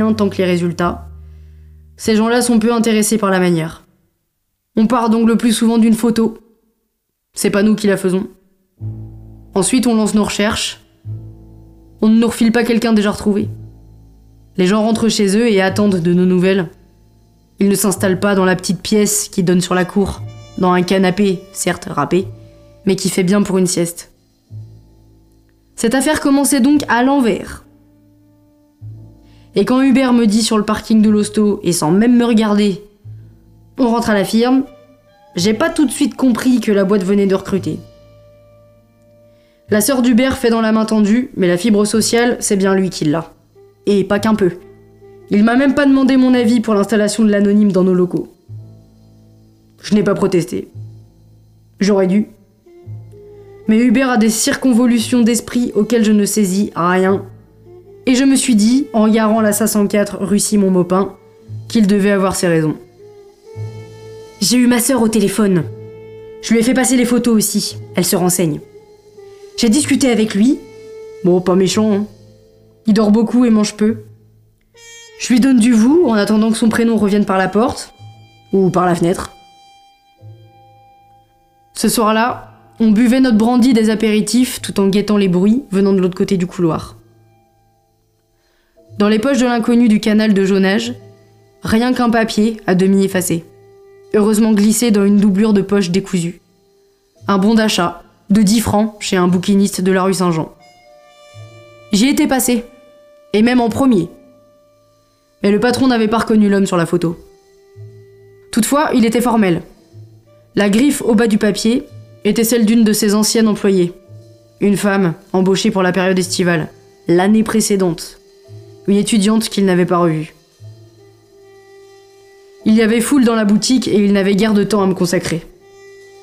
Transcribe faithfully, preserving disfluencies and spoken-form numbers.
rien tant que les résultats. Ces gens-là sont peu intéressés par la manière. On part donc le plus souvent d'une photo. C'est pas nous qui la faisons. Ensuite, on lance nos recherches. On ne nous refile pas quelqu'un déjà retrouvé. Les gens rentrent chez eux et attendent de nos nouvelles. Ils ne s'installent pas dans la petite pièce qui donne sur la cour, dans un canapé, certes râpé, mais qui fait bien pour une sieste. Cette affaire commençait donc à l'envers. Et quand Hubert me dit sur le parking de l'hosto, et sans même me regarder, on rentre à la firme, j'ai pas tout de suite compris que la boîte venait de recruter. La sœur d'Hubert fait dans la main tendue, mais la fibre sociale, c'est bien lui qui l'a. Et pas qu'un peu. Il m'a même pas demandé mon avis pour l'installation de l'anonyme dans nos locaux. Je n'ai pas protesté. J'aurais dû. Mais Hubert a des circonvolutions d'esprit auxquelles je ne saisis rien. Et je me suis dit, en garant la cinq cent quatre rue Simon Maupin, qu'il devait avoir ses raisons. J'ai eu ma sœur au téléphone. Je lui ai fait passer les photos aussi. Elle se renseigne. J'ai discuté avec lui. Bon, pas méchant, hein. Il dort beaucoup et mange peu. Je lui donne du vous en attendant que son prénom revienne par la porte. Ou par la fenêtre. Ce soir-là, on buvait notre brandy des apéritifs tout en guettant les bruits venant de l'autre côté du couloir. Dans les poches de l'inconnu du canal de Jaunage, rien qu'un papier à demi effacé, heureusement glissé dans une doublure de poche décousue. Un bon d'achat de dix francs chez un bouquiniste de la rue Saint-Jean. J'y étais passé, et même en premier. Mais le patron n'avait pas reconnu l'homme sur la photo. Toutefois, il était formel. La griffe au bas du papier était celle d'une de ses anciennes employées. Une femme embauchée pour la période estivale, l'année précédente. Une étudiante qu'il n'avait pas revue. Il y avait foule dans la boutique et il n'avait guère de temps à me consacrer.